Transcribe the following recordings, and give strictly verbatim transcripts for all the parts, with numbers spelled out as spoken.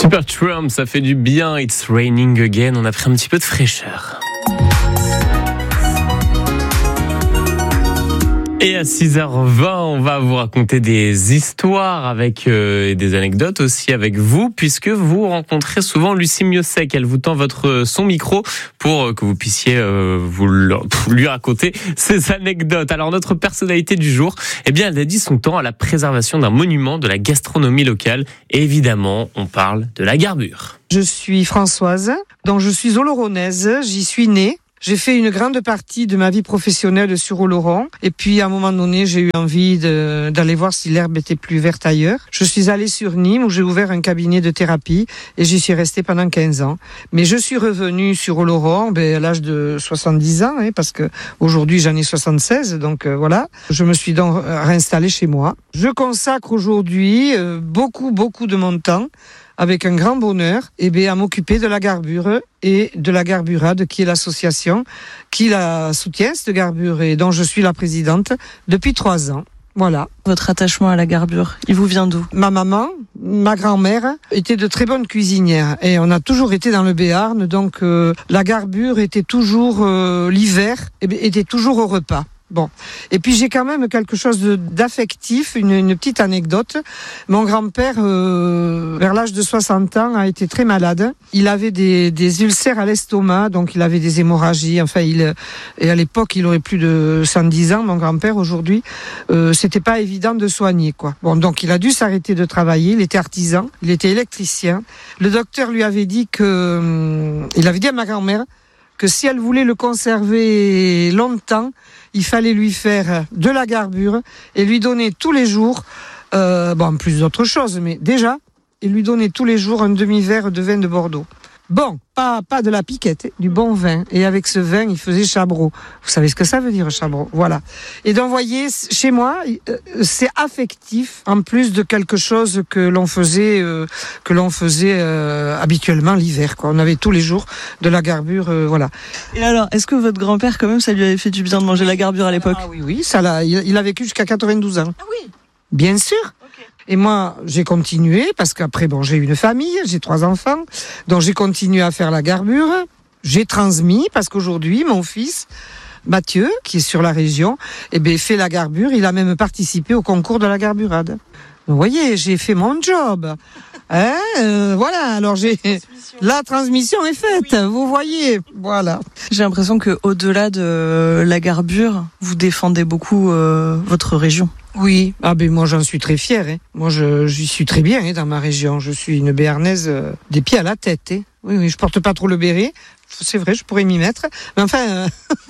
Super Trump, ça fait du bien. It's raining again. On a pris un petit peu de fraîcheur. Et à six heures vingt, on va vous raconter des histoires avec euh, des anecdotes aussi avec vous, puisque vous rencontrez souvent Lucie Miosek. Elle vous tend votre son micro pour que vous puissiez euh, vous lui raconter ces anecdotes. Alors notre personnalité du jour, eh bien, elle dédie son temps à la préservation d'un monument de la gastronomie locale. Et évidemment, on parle de la Garbure. Je suis Françoise, donc je suis oloronnaise, j'y suis née. J'ai fait une grande partie de ma vie professionnelle sur Oloron. Et puis, à un moment donné, j'ai eu envie de, d'aller voir si l'herbe était plus verte ailleurs. Je suis allée sur Nîmes où j'ai ouvert un cabinet de thérapie et j'y suis restée pendant quinze ans. Mais je suis revenue sur Oloron ben, à l'âge de soixante-dix ans, hein, parce que aujourd'hui j'en ai soixante-seize. Donc euh, voilà, je me suis donc réinstallée chez moi. Je consacre aujourd'hui euh, beaucoup, beaucoup de mon temps, avec un grand bonheur, eh bien, à m'occuper de la Garbure et de la Garburade, qui est l'association qui la soutient, cette Garbure, et dont je suis la présidente depuis trois ans. Voilà. Votre attachement à la Garbure, il vous vient d'où ? Ma maman, ma grand-mère, étaient de très bonnes cuisinières et on a toujours été dans le Béarn, donc euh, la Garbure était toujours, euh, l'hiver, était toujours au repas. Bon, et puis j'ai quand même quelque chose de, d'affectif, une, une petite anecdote. Mon grand-père, euh, vers l'âge de soixante ans, a été très malade. Il avait des, des ulcères à l'estomac, donc il avait des hémorragies. Enfin, il et à l'époque, il aurait plus de cent dix ans. Mon grand-père, aujourd'hui, euh, c'était pas évident de soigner, quoi. Bon, donc il a dû s'arrêter de travailler. Il était artisan, il était électricien. Le docteur lui avait dit que, euh, il avait dit à ma grand-mère que si elle voulait le conserver longtemps, il fallait lui faire de la Garbure et lui donner tous les jours, euh, bon, en plus d'autres choses, mais déjà, et lui donner tous les jours un demi-verre de vin de Bordeaux. Bon, pas, pas de la piquette, du bon vin. Et avec ce vin, il faisait Chabreau. Vous savez ce que ça veut dire, Chabreau? Voilà. Et donc, vous voyez, chez moi, c'est affectif, en plus de quelque chose que l'on faisait, euh, que l'on faisait euh, habituellement l'hiver, quoi. On avait tous les jours de la Garbure, euh, voilà. Et alors, est-ce que votre grand-père, quand même, ça lui avait fait du bien de manger la Garbure à l'époque? Ah oui, oui, ça l'a, il, il a vécu jusqu'à quatre-vingt-douze ans. Ah oui. Bien sûr. Okay. Et moi, j'ai continué parce qu'après, bon, j'ai une famille, j'ai trois enfants, donc j'ai continué à faire la Garbure. J'ai transmis parce qu'aujourd'hui, mon fils Mathieu, qui est sur la région, eh ben, fait la Garbure. Il a même participé au concours de la Garburade. Vous voyez, j'ai fait mon job. Hein, euh, voilà, alors j'ai transmission. La transmission est faite, oui. Vous voyez, voilà. J'ai l'impression que au-delà de la Garbure, vous défendez beaucoup euh, votre région. Oui, ah ben moi j'en suis très fière. Hein. Moi je j'y suis très bien hein, dans ma région. Je suis une Béarnaise euh, des pieds à la tête. Hein. Oui, oui, je porte pas trop le béret. C'est vrai, je pourrais m'y mettre. Mais enfin, euh,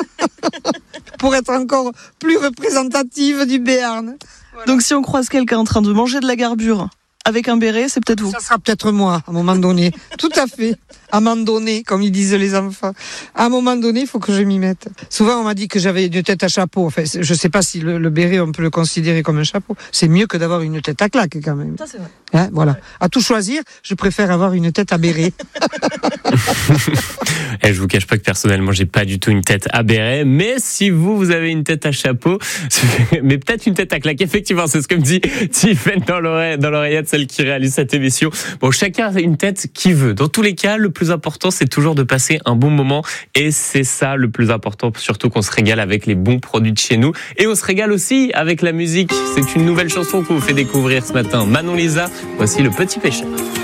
pour être encore plus représentative du Béarn. Voilà. Donc si on croise quelqu'un en train de manger de la Garbure avec un béret, c'est peut-être vous. Ça sera peut-être moi, à un moment donné. Tout à fait. À un moment donné, comme ils disent les enfants. À un moment donné, il faut que je m'y mette. Souvent, on m'a dit que j'avais une tête à chapeau. Enfin, je sais pas si le, le béret, on peut le considérer comme un chapeau. C'est mieux que d'avoir une tête à claque, quand même. Ça, c'est vrai. Hein, voilà. Ouais. À tout choisir, je préfère avoir une tête à béret. Et je vous cache pas que personnellement, j'ai pas du tout une tête à béret. Mais si vous, vous avez une tête à chapeau, mais peut-être une tête à claque. Effectivement, c'est ce que me dit Tiffen dans l'oreille, dans l'oreillette, celle qui réalise cette émission. Bon, chacun a une tête qui veut. Dans tous les cas, le plus important, c'est toujours de passer un bon moment. Et c'est ça le plus important, surtout qu'on se régale avec les bons produits de chez nous. Et on se régale aussi avec la musique. C'est une nouvelle chanson qu'on vous fait découvrir ce matin. Manon Lisa, voici Le Petit Pêcheur.